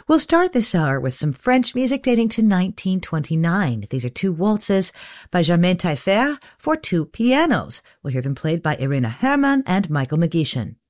We'll start this hour with some French music dating to 1929. These are two waltzes by Germaine Taillefer for two pianos. We'll hear them played by Irina Hermann and Michael McGeechan.